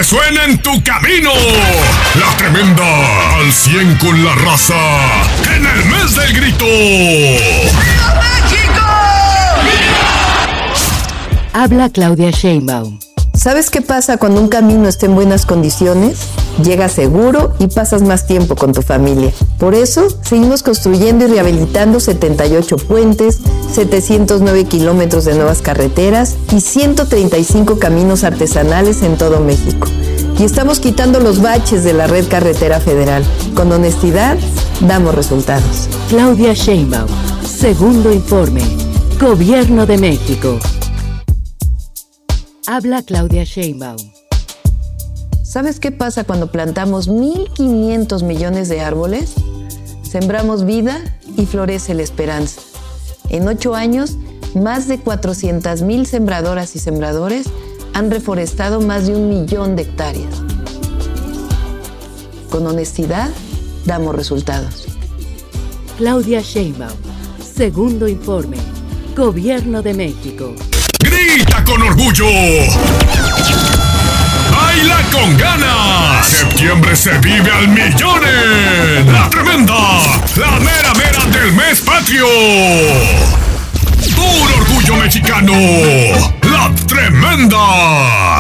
que suena en tu camino. La Tremenda, al 100 con la raza, en el mes del grito. ¡Viva México! Habla Claudia Sheinbaum. ¿Sabes qué pasa cuando un camino está en buenas condiciones? Llegas seguro y pasas más tiempo con tu familia. Por eso, seguimos construyendo y rehabilitando 78 puentes, 709 kilómetros de nuevas carreteras y 135 caminos artesanales en todo México. Y estamos quitando los baches de la red carretera federal. Con honestidad, damos resultados. Claudia Sheinbaum. Segundo informe. Gobierno de México. Habla Claudia Sheinbaum. ¿Sabes qué pasa cuando plantamos 1.500 millones de árboles? Sembramos vida y florece la esperanza. En 8 años, más de 400,000 sembradoras y sembradores han reforestado más de 1 millón de hectáreas. Con honestidad, damos resultados. Claudia Sheinbaum. Segundo informe. Gobierno de México. ¡Grita con orgullo! ¡Baila con ganas! Septiembre se vive al millón en La Tremenda, la mera mera del mes patrio. ¡Puro orgullo mexicano! ¡La Tremenda!